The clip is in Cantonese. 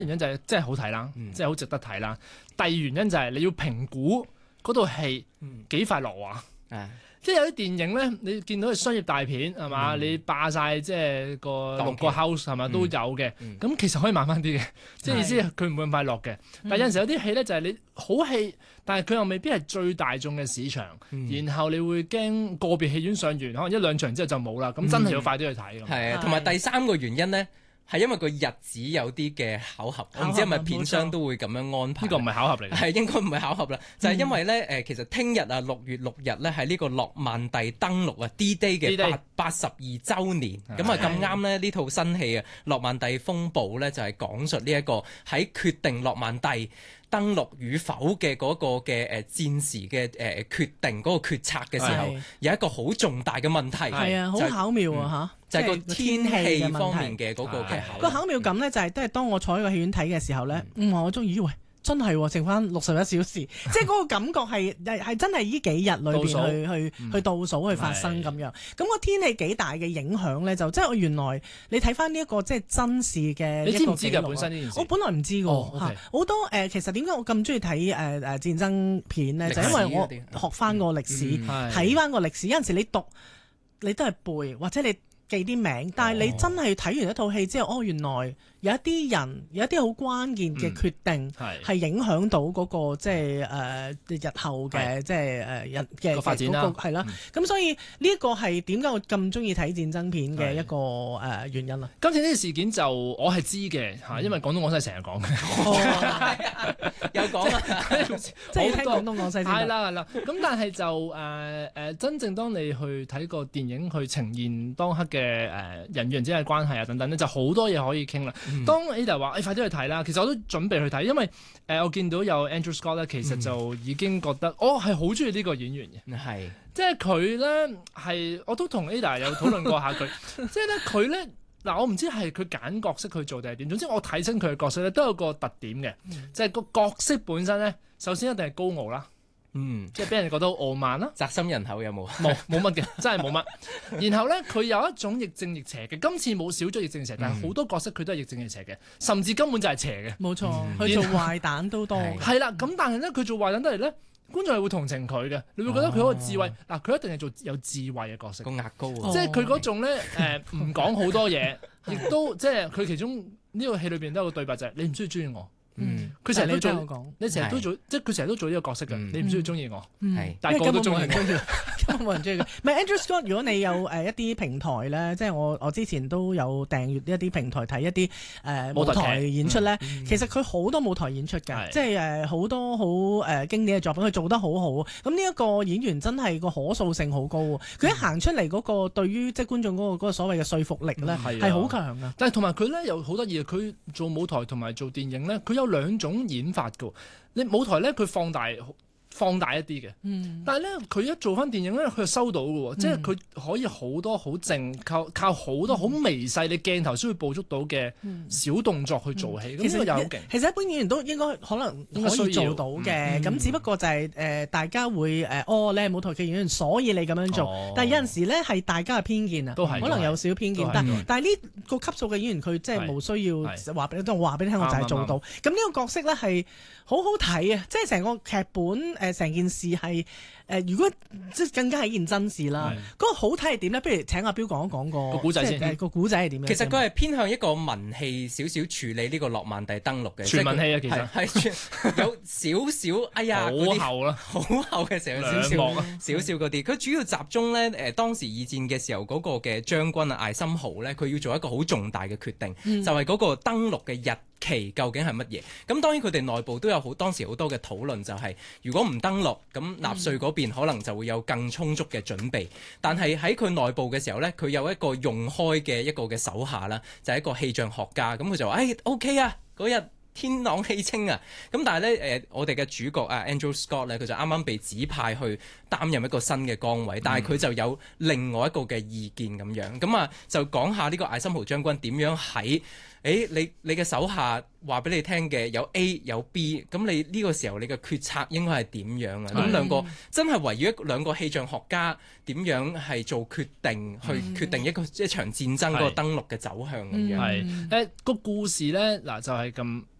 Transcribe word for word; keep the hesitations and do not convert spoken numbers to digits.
原因就係真係好睇啦， 嗯即係好值得睇啦。第二原因就係你要評估嗰套戲嗯幾快落畫。 啊即係有啲電影咧，你見到係商業大片係嘛， 嗯你霸晒即係個檔期六個 house 係嘛嗯都有嘅，咁、 嗯其實可以慢翻啲嘅，即係意思係佢唔會咁快落嘅。但係有陣時有啲戲咧就係你好戲，但係佢又未必係最大眾嘅市場， 嗯然後你會驚個別戲院上完可能一兩場之後就冇啦，咁真係要快啲去睇咁。 係啊， 係同埋第三個原因咧，係因為個日子有啲嘅巧合，我唔知係咪片商都會咁樣安排。 呢個唔係巧合嚟嘅。 係應該唔係巧合啦，就係、因為咧誒、 嗯其實聽日啊六月六日咧係呢個諾曼第登陸啊 D-Day 嘅 D-Day 八八十二週年，咁啊係咁啱咧呢套新戲啊諾曼第風暴咧就係、講述呢一個喺決定諾曼第登陸與否嘅嗰個嘅誒戰時嘅誒決定嗰個決策嘅時候係， 有一個好重大嘅問題， 係啊，好就係巧妙啊嚇， 就係個即天氣嘅問題方面嘅嗰個嘅考慮。 個巧妙感咧，就係都係當我坐喺個戲院睇嘅時候咧，嗯，我中意，喂，真係喎剩翻六十一小時，即係嗰個感覺係係係真係呢幾日裏倒數邊去去嗯去倒數去發生咁樣。咁個天氣幾大嘅影響咧，就即係我原來你睇翻呢一個即係真事嘅你一個知唔知㗎記錄啊本身呢件事我本來唔知㗎哦嚇 OK 好多誒，其實點解我咁中意睇誒誒戰爭片咧？就因為我歷史嗰啲學翻個歷史。 嗯係睇翻個歷史，有陣時你讀你都係背，或者你記啲名，但係你真係睇完一套戲之後，哦，原來有一啲人有一啲好關鍵嘅決定係係影響到嗰、個即係誒、呃、日後嘅即係誒人嘅個發展啦嗰個係啦。咁、所以呢一個係點解我咁中意睇戰爭片嘅一個誒、呃、原因啦。 今次呢個事件就我係知嘅嚇，因為廣東廣西成日講嘅。 有講啊， 即係要聽廣東廣西先得。 係啦係啦，咁但係就誒誒、呃呃真正當你去睇個電影去呈現當刻嘅誒、呃人與人之間嘅關係啊等等咧，就好多嘢可以傾啦。 嗯當 Ada 話誒、哎快啲去睇啦，其實我都準備去睇，因為誒、呃我見到有 Andrew Scott 咧，其實就已經覺得哦係好中意呢個演員嘅， 係即係佢咧係我都同 Ada 有討論過下佢，即係咧佢咧。嗱，我唔知係佢揀角色去做定係點，總之我睇清佢嘅角色咧都有個特點嘅，就係、個角色本身咧，首先一定係高傲啦， 嗯， 即係俾人覺得好傲慢啦。 宅心人口有冇？ 冇冇乜嘅，真係冇乜。然後咧，佢有一種亦正亦邪嘅，今次冇少咗亦正亦邪，但係好多角色佢都係亦正亦邪嘅，甚至根本就係邪嘅。 冇錯， 嗯佢做壞蛋都多。 係係啦，咁但係咧，佢做壞人得嚟咧，觀眾係會同情佢嘅，你會覺得佢嗰個智慧，嗱佢、一定係做有智慧嘅角色， 個額高哦啊！ 即係佢嗰種咧誒唔講好多嘢，亦都即係佢其中呢個戲裏邊都有個對白就係、你唔需要中意我， 嗯， 佢成日都做佢都有講， 你成日都做，即係佢成日都做呢個角色嘅， 嗯你唔需要中意我， 嗯係但係個個都中意我。 因為根本冇人中意，根本冇人中意佢。唔係 Andrew Scott，如果你有誒一啲平台咧，即係我我之前都有訂閱一啲平台睇一啲誒舞舞台劇台演出咧，其實佢好多舞台演出㗎， 係即係誒好多好誒經典嘅作品，佢做得好好。咁呢一個演員真係個可塑性好高喎，佢一行出嚟嗰個對於即係觀眾嗰個嗰個所謂嘅說服力咧嗯係啊係好強㗎。 但係同埋佢咧又好得意，佢做舞台同埋做電影咧，佢有兩種演法㗎。你舞台咧，佢放大放大一啲嘅， 嗯， 但係咧佢一做翻電影咧，佢就收到嘅喎，即係佢可以好多好靜，靠靠好多好微細你鏡頭先會捕捉到嘅小動作去做戲，咁其實呢個又好勁。 其實一般演員都應該可能應該可以需要做到嘅，咁、 嗯只不過就係、誒、大家會誒、哦，你係舞台劇演員，所以你咁樣做。 哦但係有陣時咧係大家嘅偏見啊， 都係可能有少少偏見都係， 但都係但係呢個級數嘅演員佢即係係冇需要係話俾你，我話俾你聽，我就係做到。咁呢個角色咧係好好睇啊！即係成個劇本誒，成、件事係誒、如果即係更加係一件真事啦。嗰個好睇係點咧？不如請阿彪講一講個個古仔先即係誒個古仔係點樣？ 其實佢係偏向一個文戲少少處理呢個諾曼第登陸嘅， 全文戲啊其實係係有少少哎呀嗰啲好厚啦， 好厚嘅成少少兩幕啊少少嗰啲，佢主要集中咧誒、呃、當時二戰嘅時候嗰個嘅將軍啊艾森豪咧，佢要做一個好重大嘅決定， 嗯就係嗰個登陸嘅日期究竟係乜嘢？咁當然佢哋內部都有好當時好多嘅討論，就係如果唔登陸，咁納粹嗰邊可能就會有更充足嘅準備。但係喺佢內部嘅時候呢，佢有一個用開嘅一個嘅手下啦，就係、一個氣象學家。咁佢就話：誒、哎、OK 啊，嗰日天朗氣清啊！咁但係咧誒，我哋嘅主角啊 Andrew Scott 咧，佢就啱啱被指派去擔任一個新嘅崗位，但係佢就有另外一個嘅意見咁樣，咁啊就講下呢個艾森豪將軍點樣喺誒你你嘅手下話俾你聽嘅有 A 有 B， 咁你呢個時候你嘅決策應該係點樣啊？咁兩個真係圍繞一兩個氣象學家點樣係做決定，去決定一個一場戰爭嗰個登陸嘅走向咁樣。 係誒個故事咧嗱就係咁